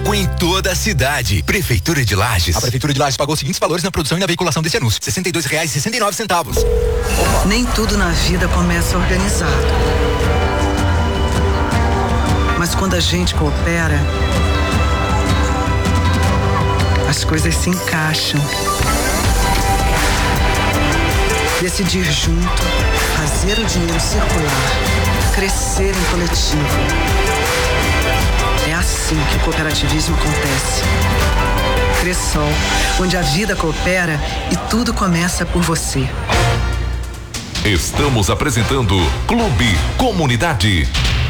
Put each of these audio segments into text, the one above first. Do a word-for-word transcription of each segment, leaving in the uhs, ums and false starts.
tempo em toda a cidade. Prefeitura de Lages. A Prefeitura de Lages pagou os seguintes valores na produção e na veiculação desse anúncio: sessenta e dois reais e sessenta e nove centavos. Nem tudo na vida começa organizado. Mas quando a gente coopera, as coisas se encaixam. Decidir junto, fazer o dinheiro circular, crescer em coletivo. É assim que o cooperativismo acontece. Cressol, onde a vida coopera e tudo começa por você. Estamos apresentando Clube Comunidade.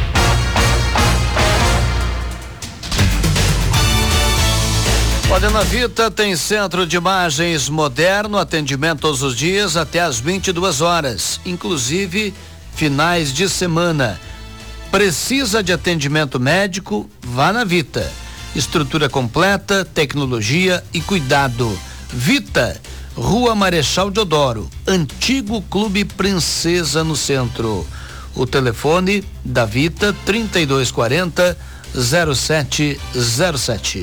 Olha, na Vita tem centro de imagens moderno, atendimento todos os dias até às vinte e duas horas, inclusive finais de semana. Precisa de atendimento médico? Vá na Vita. Estrutura completa, tecnologia e cuidado. Vita, Rua Marechal Deodoro, antigo Clube Princesa no centro. O telefone da Vita trinta e dois quarenta, zero sete zero sete.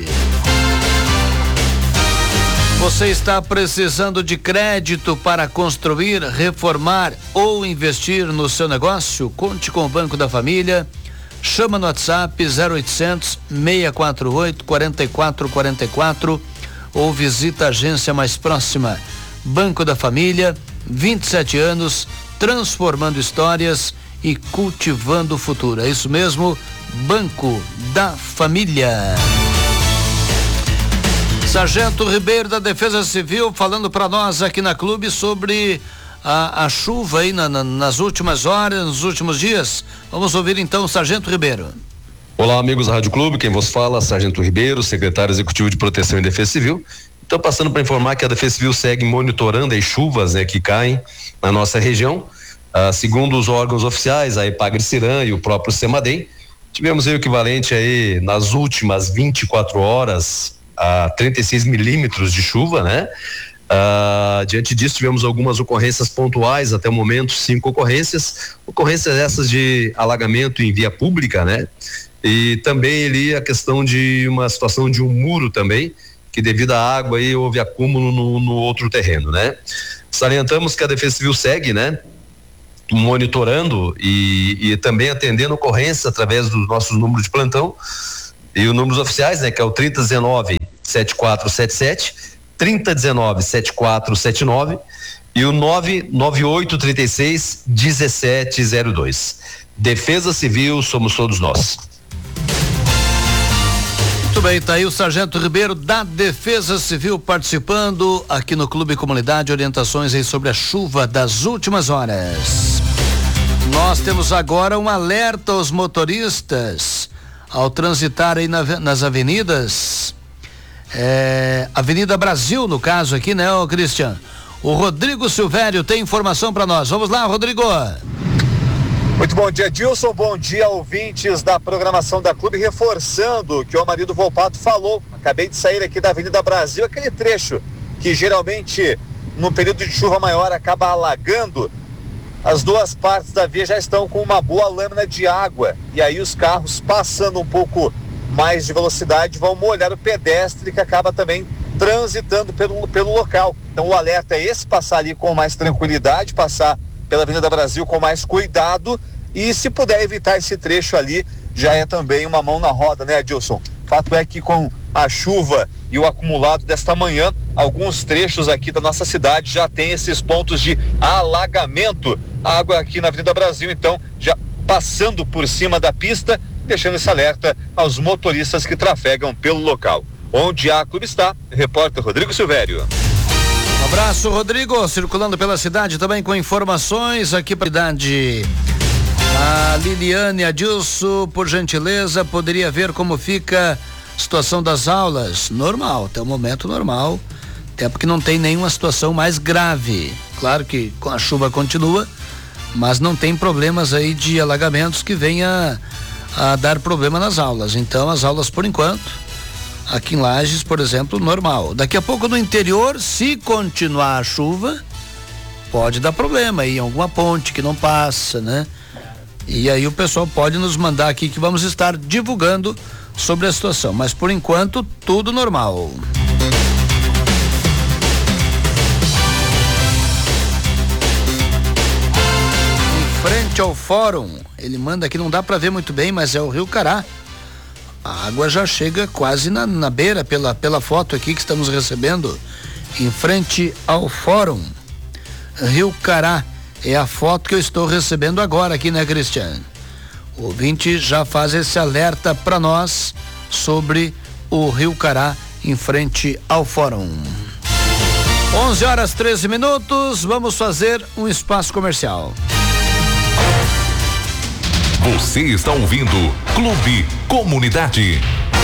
Você está precisando de crédito para construir, reformar ou investir no seu negócio? Conte com o Banco da Família. Chama no WhatsApp zero oitocentos, seis quatro oito, quatro quatro quatro quatro ou visita a agência mais próxima. Banco da Família, vinte e sete anos, transformando histórias e cultivando o futuro. É isso mesmo, Banco da Família. Sargento Ribeiro da Defesa Civil falando para nós aqui na Clube sobre a, a chuva aí na, na, nas últimas horas, nos últimos dias. Vamos ouvir então o Sargento Ribeiro. Olá, amigos da Rádio Clube, quem vos fala, Sargento Ribeiro, secretário executivo de Proteção e Defesa Civil. Estou passando para informar que a Defesa Civil segue monitorando as chuvas, né, que caem na nossa região. Ah, segundo os órgãos oficiais, a Epagre-Ciran e o próprio Semadem, tivemos aí o equivalente aí nas últimas vinte e quatro horas a trinta e seis milímetros de chuva, né? Ah, diante disso, tivemos algumas ocorrências pontuais, até o momento, cinco ocorrências, ocorrências essas de alagamento em via pública, né? E também ali a questão de uma situação de um muro também, que devido à água aí houve acúmulo no, no outro terreno, né? Salientamos que a Defesa Civil segue, né? Monitorando e, e também atendendo ocorrências através dos nossos números de plantão e os números oficiais, né? Que é o trinta dezenove, setenta e quatro setenta e sete, trinta dezenove, setenta e quatro setenta e nove e o nove nove oito trinta e seis dezessete zero dois. Defesa Civil, somos todos nós. Muito bem, tá aí o Sargento Ribeiro da Defesa Civil participando aqui no Clube Comunidade, orientações aí sobre a chuva das últimas horas. Nós temos agora um alerta aos motoristas ao transitar aí na, nas avenidas, é, Avenida Brasil no caso aqui, né, ô Christian? O Rodrigo Silvério tem informação para nós. Vamos lá, Rodrigo. Muito bom dia, Dilson, bom dia, ouvintes da programação da Clube, reforçando o que o Amarildo Volpato falou. Acabei de sair aqui da Avenida Brasil, aquele trecho que geralmente no período de chuva maior acaba alagando. As duas partes da via já estão com uma boa lâmina de água e aí os carros passando um pouco mais de velocidade vão molhar o pedestre que acaba também transitando pelo, pelo local. Então o alerta é esse, passar ali com mais tranquilidade, passar pela Avenida Brasil com mais cuidado e se puder evitar esse trecho ali, já é também uma mão na roda, né, Adilson? Fato é que com a chuva e o acumulado desta manhã, alguns trechos aqui da nossa cidade já tem esses pontos de alagamento. Água aqui na Avenida Brasil, então, já passando por cima da pista, deixando esse alerta aos motoristas que trafegam pelo local. Onde a Clube está, repórter Rodrigo Silvério. Um abraço, Rodrigo, circulando pela cidade também com informações aqui para a cidade. A Liliane Adilson, por gentileza, poderia ver como fica a situação das aulas? Normal, até o momento normal, até porque não tem nenhuma situação mais grave. Claro que com a chuva continua, mas não tem problemas aí de alagamentos que venha a dar problema nas aulas. Então as aulas por enquanto aqui em Lages, por exemplo, normal. Daqui a pouco no interior, se continuar a chuva, pode dar problema aí em alguma ponte que não passa, né? E aí o pessoal pode nos mandar aqui que vamos estar divulgando sobre a situação, mas por enquanto tudo normal. Em frente ao fórum, ele manda aqui, não dá para ver muito bem, mas é o Rio Cará. A água já chega quase na, na beira pela, pela foto aqui que estamos recebendo. Em frente ao fórum, Rio Cará, é a foto que eu estou recebendo agora aqui, né, Cristiano? O ouvinte já faz esse alerta para nós sobre o Rio Cará em frente ao fórum. onze horas treze minutos, vamos fazer um espaço comercial. Você está ouvindo Clube Comunidade.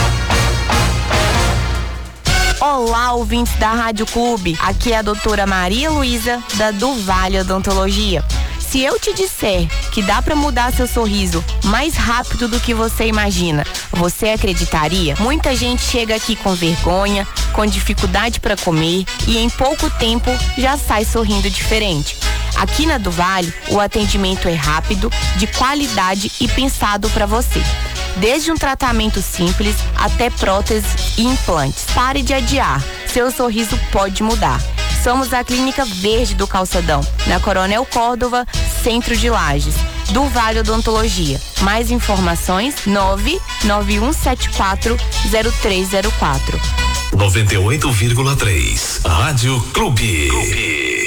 Olá, ouvintes da Rádio Clube. Aqui é a doutora Maria Luísa, da Do Vale Odontologia. Se eu te disser que dá para mudar seu sorriso mais rápido do que você imagina, você acreditaria? Muita gente chega aqui com vergonha, com dificuldade para comer e em pouco tempo já sai sorrindo diferente. Aqui na Do Vale, o atendimento é rápido, de qualidade e pensado para você. Desde um tratamento simples até próteses e implantes. Pare de adiar, seu sorriso pode mudar. Somos a Clínica Verde do Calçadão, na Coronel Córdova, centro de Lages. Do Vale Odontologia. Mais informações nove nove um sete quatro zero três zero quatro. noventa e oito vírgula três Rádio Clube. Clube.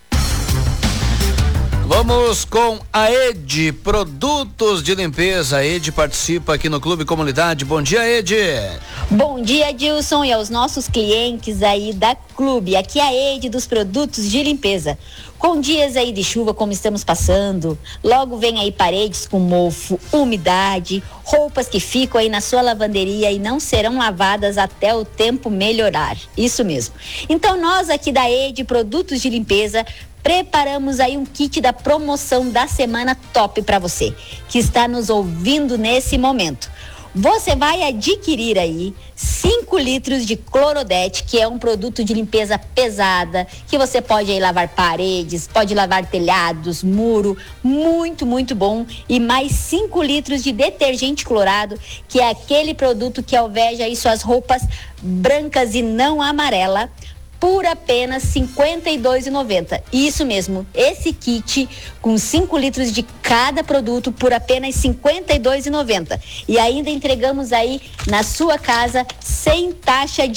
Vamos com a Ed, produtos de limpeza. A Ed participa aqui no Clube Comunidade. Bom dia, Ed. Bom dia, Dilson, e aos nossos clientes aí da Clube. Aqui é a Ed dos produtos de limpeza. Com dias aí de chuva como estamos passando, logo vem aí paredes com mofo, umidade, roupas que ficam aí na sua lavanderia e não serão lavadas até o tempo melhorar. Isso mesmo. Então nós aqui da Ed, produtos de limpeza, preparamos aí um kit da promoção da semana top para você, que está nos ouvindo nesse momento. Você vai adquirir aí cinco litros de Clorodete, que é um produto de limpeza pesada, que você pode aí lavar paredes, pode lavar telhados, muro, muito, muito bom. E mais cinco litros de detergente clorado, que é aquele produto que alveja aí suas roupas brancas e não amarela, por apenas cinquenta e dois reais e noventa centavos. Isso mesmo, esse kit com cinco litros de cada produto por apenas cinquenta e dois reais e noventa centavos. E ainda entregamos aí na sua casa sem taxa de